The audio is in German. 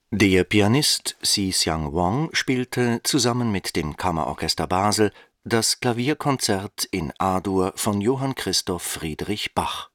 Der Pianist Si-Seong Wong spielte zusammen mit dem Kammerorchester Basel das Klavierkonzert in A-Dur von Johann Christoph Friedrich Bach